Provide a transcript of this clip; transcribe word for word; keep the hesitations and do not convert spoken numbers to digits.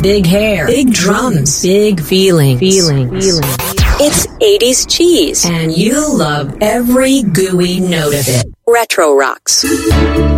big hair, big drums, big feelings. Feelings. Feelings. It's eighties cheese. And you'll love every gooey note of it. Retro Rocks.